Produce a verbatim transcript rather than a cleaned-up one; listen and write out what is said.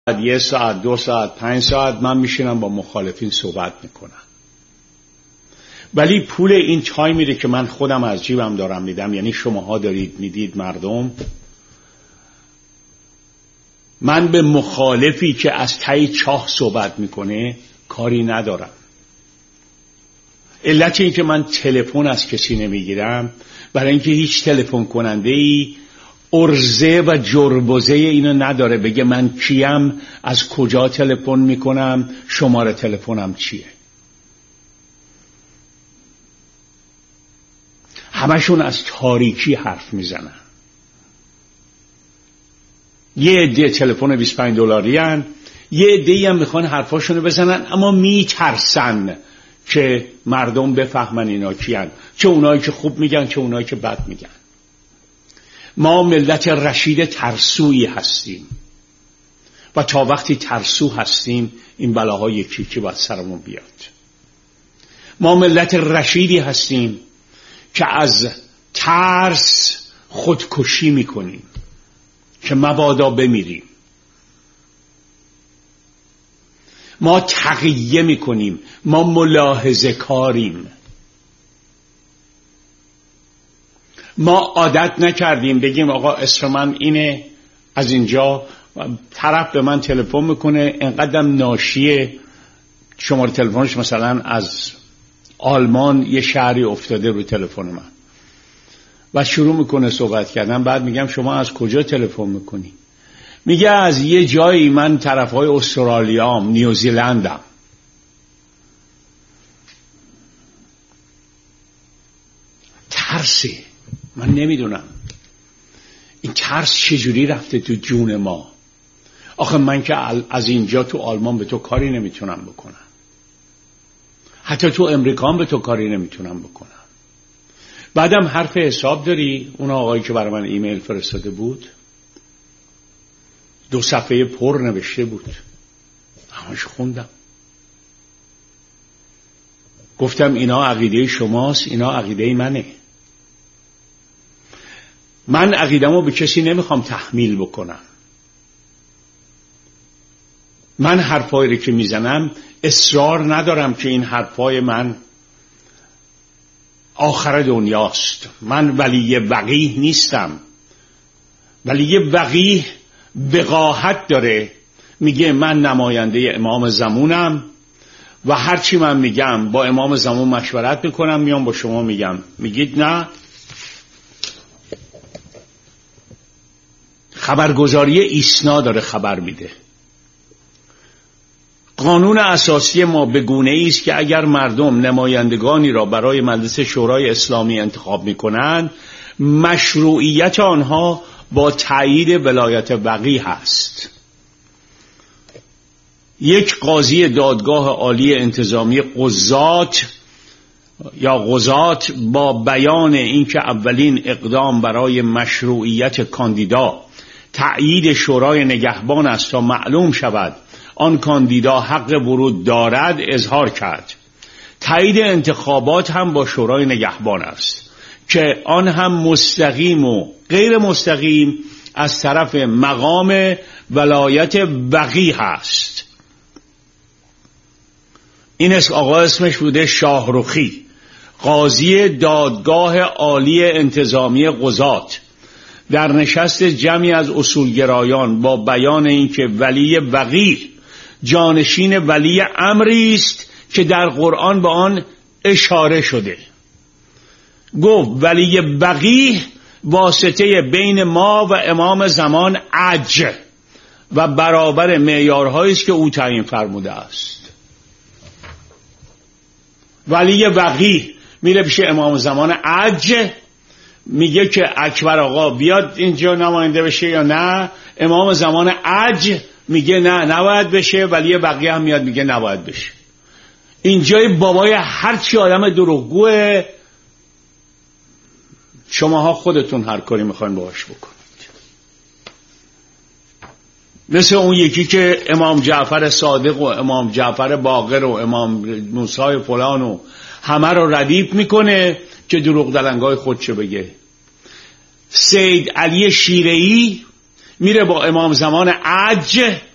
یه ساعت، دو ساعت، پنج ساعت من میشینم با مخالفین صحبت میکنم، ولی پول این تایمی رو که من خودم از جیبم دارم میدم، یعنی شماها دارید میدید مردم، من به مخالفی که از ته چاه صحبت میکنه کاری ندارم. علت این که من تلفن از کسی نمیگیرم برای اینکه هیچ تلفن کننده ای ارزه و جربزه اینو نداره بگه من کیم، از کجا تلفن میکنم، شماره تلفنم چیه. همشون از تاریکی حرف میزنن. یه عده تلفن بیست و پنج دلاری ان، یه عده‌ای هم میخوان حرفاشونو بزنن اما میترسن که مردم بفهمن اینا کیان، چه اونایی که خوب میگن چه اونایی که بد میگن. ما ملت رشید ترسویی هستیم و تا وقتی ترسو هستیم این بلاها یکی که باید سرمون بیاد. ما ملت رشیدی هستیم که از ترس خودکشی میکنیم که مبادا بمیریم. ما تقیه میکنیم، ما ملاحظه کاریم. ما عادت نکردیم بگیم آقا اسم من اینه، از اینجا طرف به من تلفن میکنه، انقدرم ناشیه، شماره تلفنش مثلا از آلمان یه شهری افتاده رو تلفن من و شروع میکنه صحبت کردن. بعد میگم شما از کجا تلفن میکنی؟ میگه از یه جایی، من طرفهای استرالیام، نیوزیلندم. ترسه، من نمیدونم این ترس چجوری رفته تو جون ما. آخه من که از اینجا تو آلمان به تو کاری نمیتونم بکنم، حتی تو امریکا به تو کاری نمیتونم بکنم. بعدم حرف حساب داری. اون آقایی که برای من ایمیل فرستاده بود دو صفحه پر نوشته بود، همش خوندم. گفتم اینا عقیده شماست، اینا عقیده منه. من عقیدمو به کسی نمیخوام تحمیل بکنم. من حرفایی که میزنم اصرار ندارم که این حرفای من آخر دنیاست. من ولی وقیح نیستم. ولی وقیح وقاحت داره، میگه من نماینده امام زمونم و هرچی من میگم با امام زمان مشورت میکنم، میام با شما میگم. میگید نه. خبرگزاری ایسنا داره خبر میده. قانون اساسی ما به گونه‌ای است که اگر مردم نمایندگانی را برای مجلس شورای اسلامی انتخاب میکنند، مشروعیت آنها با تایید ولایت وقیح است. یک قاضی دادگاه عالی انتظامی قضات یا قضات با بیان اینکه اولین اقدام برای مشروعیت کاندیدا تایید شورای نگهبان است تا معلوم شود آن کاندیدا حق ورود دارد اظهار کرد. تایید انتخابات هم با شورای نگهبان است که آن هم مستقیم و غیر مستقیم از طرف مقام ولایت وقیح است. این اسم آقا اسمش بوده شاهرخی، قاضی دادگاه عالی انتظامی قضات، در نشست جمعی از اصولگرایان با بیان اینکه ولی وقیح جانشین ولی امری است که در قرآن به آن اشاره شده. گفت ولی وقیح واسطه بین ما و امام زمان عج و برابر معیارهایی است که او تعیین فرموده است. ولی وقیح میره پیش امام زمان عج، میگه که اکبر آقا بیاد اینجا نماینده بشه یا نه. امام زمان عج میگه نه نباید بشه، ولی وقیح هم میاد میگه نباید بشه. اینجای بابای هر چی آدم دروغگوه. شماها خودتون هر کاری میخواین باهاش بکنید. مثل اون یکی که امام جعفر صادق و امام جعفر باقر و امام موسی فلان و همه رو ردیف میکنه که دروغ دلنگای خودشو بگه. سید علی شیره‌ای میره با امام زمان عج